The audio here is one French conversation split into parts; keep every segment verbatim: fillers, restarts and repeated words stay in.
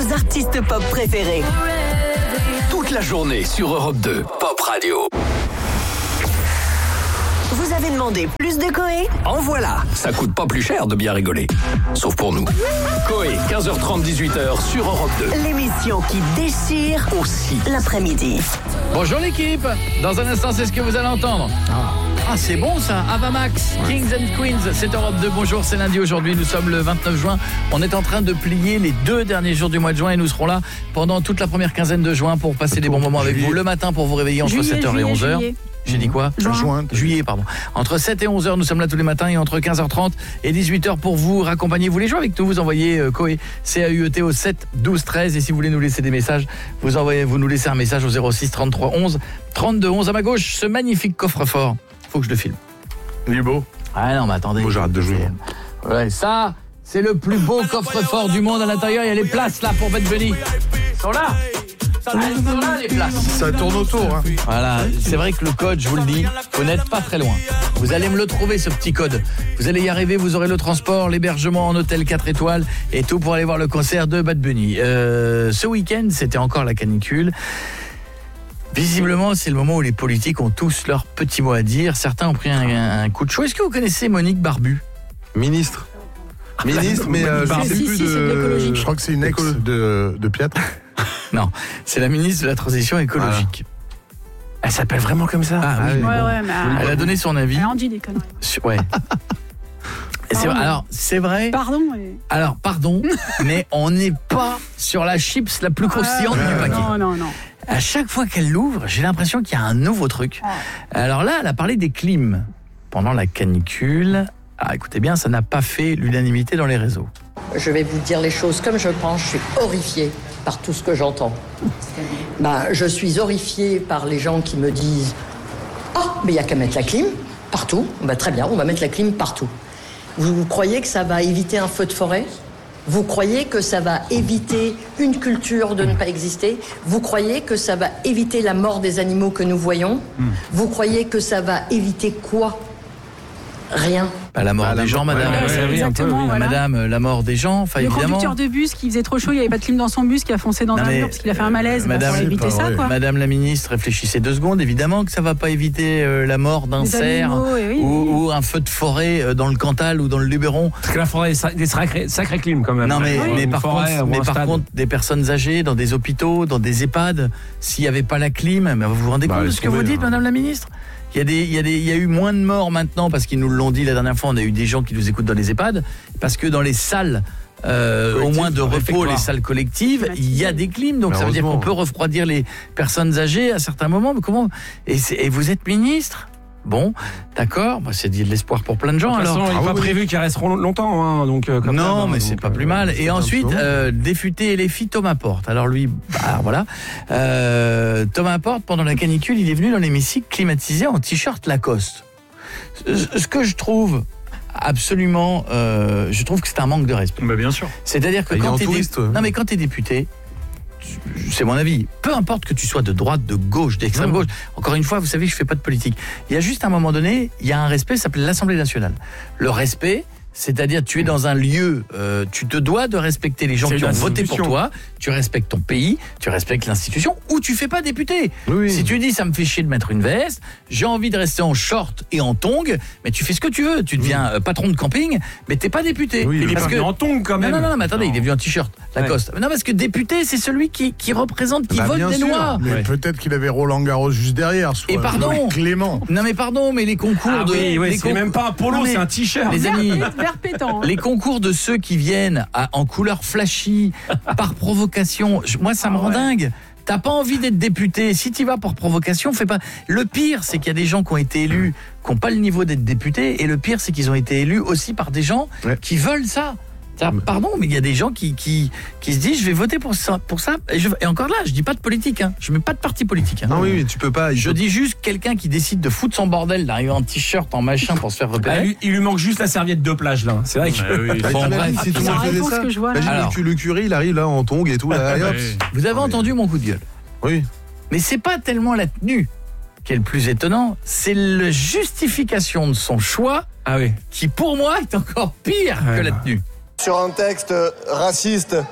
vos artistes pop préférés. Toute la journée sur Europe deux, Pop Radio. Vous avez demandé plus de Coé? En voilà. Ça coûte pas plus cher de bien rigoler. Sauf pour nous. Coé, quinze heures trente, dix-huit heures sur Europe deux. L'émission qui déchire aussi l'après-midi. Bonjour l'équipe. Dans un instant, c'est ce que vous allez entendre. Ah, ah c'est bon ça. Avamax, Kings and Queens, c'est Europe deux. Bonjour, c'est lundi aujourd'hui. Nous sommes le vingt-neuf juin. On est en train de plier les deux derniers jours du mois de juin et nous serons là pendant toute la première quinzaine de juin pour passer des bons moments avec vous. Le matin pour vous réveiller entre juillet, sept heures et onze heures. Juillet. J'ai dit quoi? Juin. Juin. Juillet, pardon. Entre sept et onze heures, nous sommes là tous les matins et entre quinze heures trente et dix-huit heures pour vous raccompagner. Vous voulez jouer avec nous, vous envoyez euh, Coé, C A U E T au sept douze treize et si vous voulez nous laisser des messages, vous envoyez vous nous laissez un message au zéro six trente-trois onze trente-deux onze. À ma gauche, ce magnifique coffre-fort. Faut que je le filme. Il est beau. Ah non, mais attendez. Moi, j'arrête de jouer. Ouais, ça, c'est le plus beau coffre-fort du monde. À l'intérieur, il y a les places là pour Bad Bunny. Ils sont là. Elles sont là, les places. Ça tourne autour. Hein. Voilà, c'est vrai que le code, je vous le dis, vous n'êtes pas très loin. Vous allez me le trouver, ce petit code. Vous allez y arriver, vous aurez le transport, l'hébergement en hôtel quatre étoiles et tout pour aller voir le concert de Bad Bunny. Euh, ce week-end, c'était encore la canicule. Visiblement, c'est le moment où les politiques ont tous leurs petits mots à dire. Certains ont pris un, un coup de chaud. Est-ce que vous connaissez Monique Barbu? Ministre. Ministre, mais euh, je ne sais si, plus si, de... c'est de l'écologie. Je crois que c'est une ex de, de Piatre. Non, c'est la ministre de la Transition écologique. Ah. Elle s'appelle vraiment comme ça? Ah, oui. Ouais, ouais, mais Elle a donné son avis. elle en dit des conneries. Sur- ouais. Et c'est- Pardon. alors, c'est vrai. Pardon. mais- Alors, pardon, mais on n'est pas sur la chips la plus croustillante Ah, du paquet. Non, non, non. À chaque fois qu'elle l'ouvre, j'ai l'impression qu'il y a un nouveau truc. Alors là, elle a parlé des clims pendant la canicule. Ah, écoutez bien, ça n'a pas fait l'unanimité dans les réseaux. Je vais vous dire les choses comme je pense. Je suis horrifiée par tout ce que j'entends. Ben, je suis horrifiée par les gens qui me disent « Ah, mais il n'y a qu'à mettre la clim partout. Ben, très bien, on va mettre la clim partout. » Vous, vous croyez que ça va éviter un feu de forêt? Vous croyez que ça va éviter une culture de ne pas exister? Vous croyez que ça va éviter la mort des animaux que nous voyons? Vous croyez que ça va éviter quoi? Rien. Pas la mort Bah, des la gens, mort- madame. Ouais, ouais, oui, un peu, exactement, oui. voilà. Madame, la mort des gens, enfin Le évidemment. conducteur de bus qui faisait trop chaud, il n'y avait pas de clim dans son bus, qui a foncé dans Non, un mais, mur parce qu'il a fait un malaise. euh, bah, madame, pour éviter c'est pas ça, vrai. quoi. Madame la ministre, réfléchissez deux secondes. Évidemment que ça va pas éviter euh, la mort d'un Des cerf animaux, et oui, ou, oui. ou un feu de forêt euh, dans le Cantal ou dans le Luberon. Parce que la forêt est des sacrés, sacrés clims quand même. Non mais, Ouais, mais une par, forêt, contre, ou mais un par stade. contre, des personnes âgées dans des hôpitaux, dans des EHPAD, s'il n'y avait pas la clim, mais vous vous rendez Bah, compte de laisse ce que vous tomber, dites, hein. Madame la ministre? Il y, a des, il, y a des, il y a eu moins de morts maintenant parce qu'ils nous l'ont dit la dernière fois. On a eu des gens qui nous écoutent dans les EHPAD parce que dans les salles, euh, au moins de repos, réfectoire. les salles collectives, il y a des clims. Donc ça veut dire qu'on Malheureusement. peut refroidir les personnes âgées à certains moments. Mais comment et, c'est- et vous êtes ministre? Bon, d'accord, bah, c'est de l'espoir pour plein de gens. De toute alors. façon, il n'est Ah pas oui, prévu qu'ils resteront longtemps. Hein, donc, euh, comme Non, d'hab, mais hein, c'est donc, pas euh, plus mal. Et c'est un ensuite, petit moment. euh, défuté et les filles Thomas Porte. Alors lui, bah, voilà. Euh, Thomas Porte, pendant la canicule, il est venu dans l'hémicycle climatisé en t-shirt Lacoste. Ce, ce que je trouve absolument, euh, je trouve que c'est un manque de respect. Bah, bien sûr. C'est-à-dire que Il est quand en t'es touriste, ouais. non mais quand t'es député, c'est mon avis, peu importe que tu sois de droite, de gauche, d'extrême gauche, encore une fois, vous savez, je fais pas de politique. Il y a juste un moment donné, il y a un respect, ça s'appelle l'Assemblée nationale. Le respect, c'est-à-dire tu es dans un lieu, euh, tu te dois de respecter les gens C'est qui une ont voté pour institution. toi, tu respectes ton pays, tu respectes l'institution, ou tu fais pas député. Oui. Si tu dis ça me fait chier de mettre une veste, j'ai envie de rester en short et en tongs, mais tu fais ce que tu veux, tu deviens euh, patron de camping, mais t'es pas député. Oui, Il est Parce pas que venu en tongs quand non, même. non, non, mais attendez, il est venu en t-shirt, Lacoste. Non, parce que député, c'est celui qui, qui représente, qui Bah, vote bien des sûr. Noirs. Mais Ouais. peut-être qu'il avait Roland Garros juste derrière. Soit Et pardon. Louis Clément. Non, mais pardon, mais les concours Ah de. oui, oui, les c'est concours- même pas un polo, Non, mais c'est un t-shirt. Les amis, Vert pétant. hein. les concours de ceux qui viennent à- en couleur flashy, par provocation, je- moi, ça me Ah rend ouais. dingue. T'as pas envie d'être député. Si tu vas pour provocation, fais pas. Le pire, c'est qu'il y a des gens qui ont été élus, qui n'ont pas le niveau d'être députés. Et le pire, c'est qu'ils ont été élus aussi par des gens Ouais. qui veulent ça. Ça, pardon, mais il y a des gens qui, qui, qui se disent je vais voter pour ça. Pour ça. Et, je- et encore là, je dis pas de politique. Hein. Je mets pas de parti politique. Hein. Non, oui, mais tu peux pas. il Je faut- dis juste quelqu'un qui décide de foutre son bordel, d'arriver en t-shirt, en machin pour se faire Ah, repérer. lui, il lui manque juste la serviette de plage là. C'est vrai que. Bah, Bon, t'imagines bref, si tout le c'est monde la faisait réponse ça. que je vois, là. Imagine Alors. le, cu- le curé, il arrive là en tongs et tout. Là, et hop. Vous avez entendu mon coup de gueule. Oui. Mais c'est pas tellement la tenue qui est le plus étonnant, c'est la justification de son choix Ah oui. qui, pour moi, est encore pire que Ouais. la tenue. Sur un texte raciste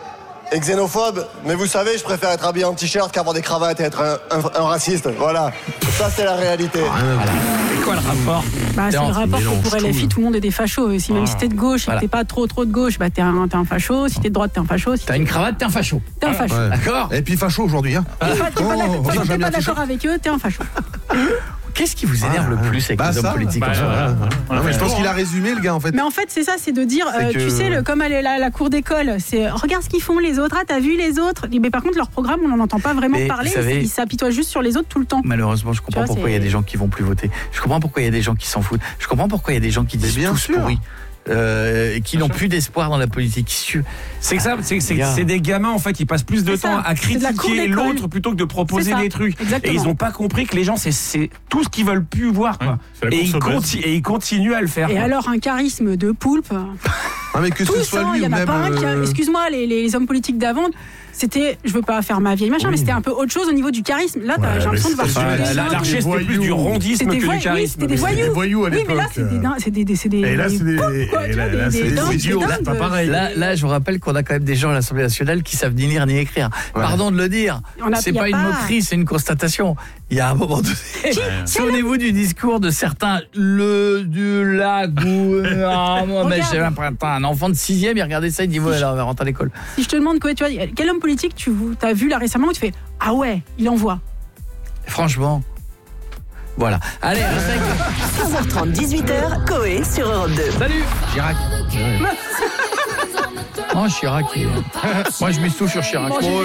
et xénophobe, mais vous savez, je préfère être habillé en t-shirt qu'avoir des cravates et être un, un, un raciste. Voilà, ça c'est la réalité. Voilà. C'est quoi le rapport? Bah, c'est le rapport que pour L F I, tout le monde est des fachos. Si même si t'es de gauche et Voilà. que t'es pas trop trop de gauche, bah t'es un, t'es un facho. Si t'es de droite, t'es un facho. Si T'as une cravate, t'es un facho. T'es un facho. Ouais. D'accord. Et puis facho aujourd'hui, hein. T'es pas, t'es pas Oh, d'accord- ça, t'es j'aime bien pas toucher. d'accord avec eux, t'es un facho. Qu'est-ce qui vous énerve Ah, le plus avec bah les hommes ça, politiques bah, en ce moment? voilà. Non, mais je pense qu'il a résumé le gars en fait. Mais en fait, c'est ça, c'est de dire, C'est euh, que- tu sais, le, comme à la, la cour d'école, c'est regarde ce qu'ils font les autres, ah t'as vu les autres. Mais par contre, leur programme, on n'en entend pas vraiment Mais parler, vous savez- ils s'apitoient juste sur les autres tout le temps. Malheureusement, je comprends Tu vois, pourquoi il y a c'est- des gens qui vont plus voter. Je comprends pourquoi il y a des gens qui s'en foutent. Je comprends pourquoi il y a des gens qui disent bien tous sûr. pourris. Euh, et qui n'ont plus d'espoir dans la politique. C'est que ça, c'est que c'est- Gars. c'est des gamins en fait, ils passent plus de C'est temps ça, à c'est de la cour critiquer d'école. l'autre plutôt que de proposer C'est ça, des trucs. exactement. Et ils n'ont pas compris que les gens, c'est- c'est tout ce qu'ils veulent plus voir. Quoi. Ouais, c'est la et, course ils au buzz. conti- et ils continuent à le faire. Et quoi. alors, un charisme de poulpe. Ah, mais que ce Tous, soit hein, il lui y ou en a même. pas un qui a. euh, Excuse-moi, les, les hommes politiques d'avant, c'était. Je veux pas faire ma vieille machin, mais c'était un peu autre chose au niveau du charisme. Là, t'as- j'ai l'impression de voir c'est- Enfin, des c'est- la- gens- la- L'archer, c'était plus du rondisme C'était que voy- du oui, charisme. c'était des Mais c'est voyous. des voyous à Oui, mais là, l'époque. c'est des dingues. C'est des, des, c'est des, Et là, des c'est des. poulpes, quoi, et tu vois, là, des- là, des c'est des dingues, idiots, des c'est pas dingues. pareil. Là, là, je vous rappelle qu'on a quand même des gens à l'Assemblée nationale qui savent ni lire ni écrire. Pardon de le dire. On a- C'est y a pas une pas- moquerie, c'est une constatation. Il y a un moment donné. Souvenez-vous du discours de certains. Le du lago. Ah, moi, mais Regarde. j'ai l'impression. Un enfant de sixième, il regardait ça, il dit ouais, alors on va rentrer à l'école. Si je te demande quoi, tu vois, quel homme politique tu as vu là récemment où tu fais ah ouais, il envoie. Franchement. Voilà. Allez, restez avec nous. quinze heures trente, dix-huit heures, Coé sur Europe deux. Salut Chirac. Oh, Chirac. il- Moi, je mise tout sur Chirac. Bon, j'ai-